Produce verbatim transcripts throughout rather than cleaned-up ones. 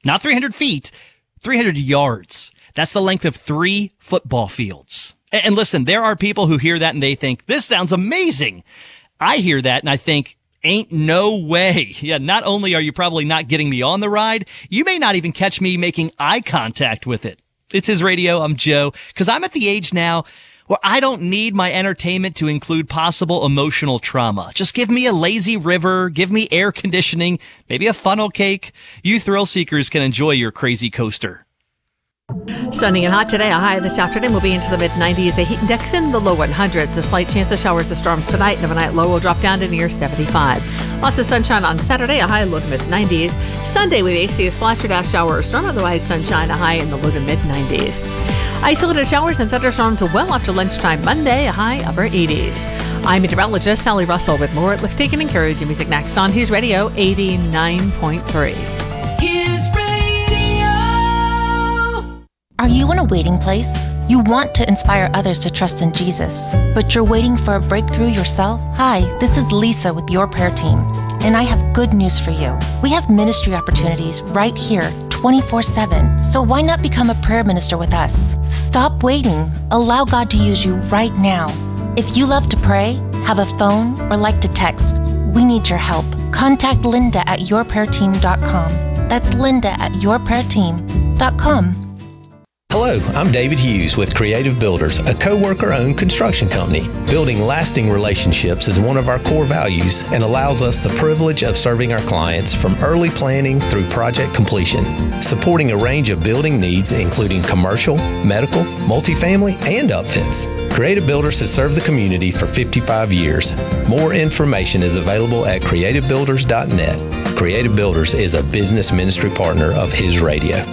Not three hundred feet, three hundred yards. That's the length of three football fields. And listen, there are people who hear that and they think, this sounds amazing. I hear that and I think, ain't no way. Yeah, not only are you probably not getting me on the ride, you may not even catch me making eye contact with it. It's His Radio. I'm Joe, because I'm at the age now where I don't need my entertainment to include possible emotional trauma. Just give me a lazy river, give me air conditioning, maybe a funnel cake. You thrill seekers can enjoy your crazy coaster. Sunny and hot today. A high this afternoon will be into the mid nineties. A heat index in the low hundreds. A slight chance of showers or storms tonight. And overnight low will drop down to near seventy-five. Lots of sunshine on Saturday. A high low to mid nineties. Sunday we may see a splash or dash shower or storm. Otherwise sunshine. A high in the low to mid nineties. Isolated showers and thunderstorms to well after lunchtime Monday. A high upper eighties. I'm meteorologist Sally Russell with more Lift Taking and Encouraging Music next on His Radio eighty-nine point three. His Radio. Are you in a waiting place? You want to inspire others to trust in Jesus, but you're waiting for a breakthrough yourself? Hi, this is Lisa with Your Prayer Team, and I have good news for you. We have ministry opportunities right here, twenty-four seven, so why not become a prayer minister with us? Stop waiting. Allow God to use you right now. If you love to pray, have a phone, or like to text, we need your help. Contact Linda at your prayer team dot com. That's Linda at your prayer team dot com. Hello, I'm David Hughes with Creative Builders, a co-worker-owned construction company. Building lasting relationships is one of our core values and allows us the privilege of serving our clients from early planning through project completion, supporting a range of building needs including commercial, medical, multifamily, and upfits. Creative Builders has served the community for fifty-five years. More information is available at creative builders dot net. Creative Builders is a business ministry partner of His Radio.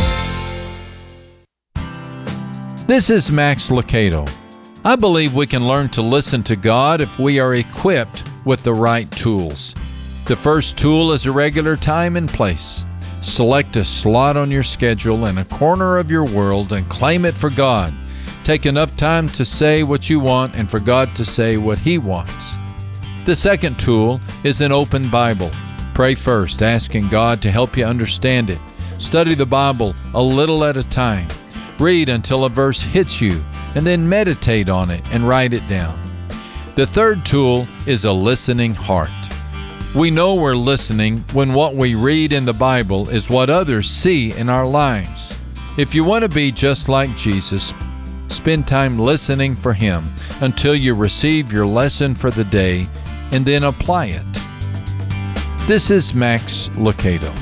This is Max Lucado. I believe we can learn to listen to God if we are equipped with the right tools. The first tool is a regular time and place. Select a slot on your schedule in a corner of your world and claim it for God. Take enough time to say what you want and for God to say what He wants. The second tool is an open Bible. Pray first, asking God to help you understand it. Study the Bible a little at a time. Read until a verse hits you, and then meditate on it and write it down. The third tool is a listening heart. We know we're listening when what we read in the Bible is what others see in our lives. If you want to be just like Jesus, spend time listening for Him until you receive your lesson for the day and then apply it. This is Max Lucado.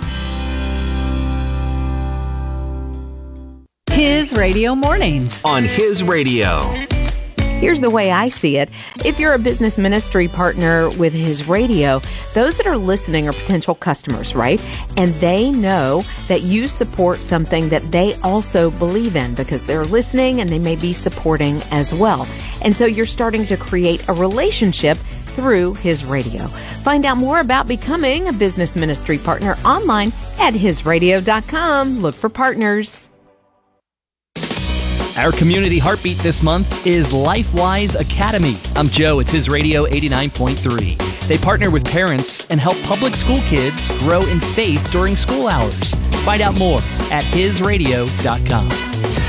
His Radio Mornings. On His Radio. Here's the way I see it. If you're a business ministry partner with His Radio, those that are listening are potential customers, right? And they know that you support something that they also believe in because they're listening and they may be supporting as well. And so you're starting to create a relationship through His Radio. Find out more about becoming a business ministry partner online at his radio dot com. Look for partners. Our community heartbeat this month is LifeWise Academy. I'm Joe. It's His Radio eighty-nine point three. They partner with parents and help public school kids grow in faith during school hours. Find out more at his radio dot com.